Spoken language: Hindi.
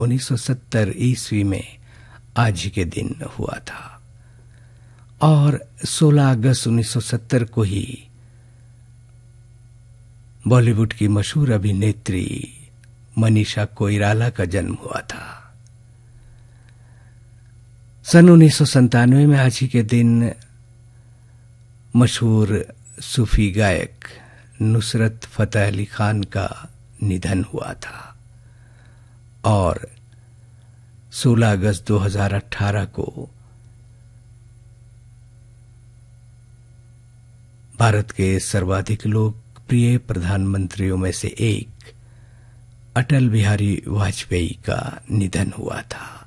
1970 ईस्वी में आज ही के दिन हुआ था और 16 अगस्त 1970 को ही बॉलीवुड की मशहूर अभिनेत्री मनीषा कोइराला का जन्म हुआ था। सन 1997 में आज ही के दिन मशहूर सूफी गायक नुसरत फतेह अली खान का निधन हुआ था और 16 अगस्त 2018 को भारत के सर्वाधिक लोकप्रिय प्रधानमंत्रियों में से एक अटल बिहारी वाजपेयी का निधन हुआ था।